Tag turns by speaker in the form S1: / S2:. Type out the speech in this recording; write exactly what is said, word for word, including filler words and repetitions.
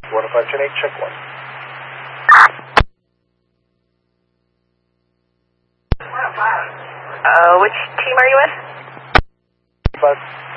S1: one oh five ten eight, check one.
S2: Uh, which team are you with?
S1: Five.